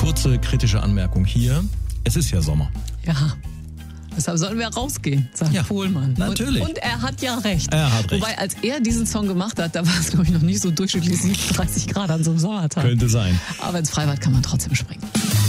kurze kritische Anmerkung hier. Es ist ja Sommer. Ja. Deshalb sollen wir rausgehen, sagt Pohlmann. Natürlich. Und er hat ja recht. Er hat recht. Wobei, als er diesen Song gemacht hat, da war es, glaube ich, noch nicht so durchschnittlich 37 Grad an so einem Sommertag. Könnte sein. Aber ins Freibad kann man trotzdem springen.